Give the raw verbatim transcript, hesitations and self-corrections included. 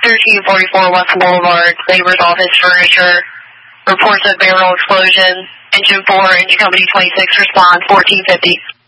thirteen forty-four West Boulevard, Labor's Office Furniture. Reports of barrel explosion. Engine four, engine company twenty-six, respond fourteen fifty.